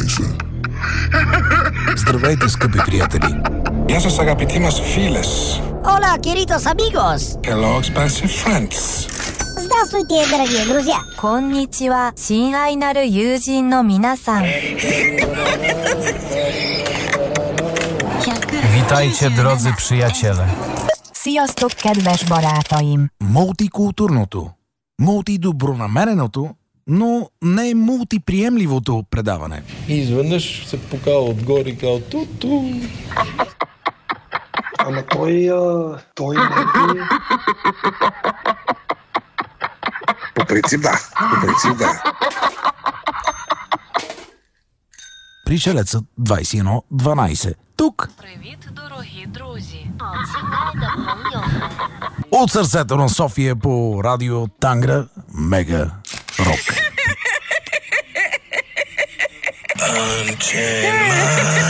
12. Здравейте, скъпи приятели! Γεια σας αγαπητοί μας φίλες. Hola, queridos amigos! Hello, expensive friends. Здравствуйте, дорогие друзья! こんにちは、親愛なる友人の皆さん。 Witajcie, drodzy przyjaciele. Sziasztok, kedves barátaim! Мултикултурното, мултидобронамереното, но не мултиприемливото предаване. И изведнъж се покава отгоре и казва ту-ту. Ама той не... По принцип да. Пришелецът 2112. Тук. Привіт, дорогі друзі. От сърцето на София по радио Тангра Мега Рок. Unchain my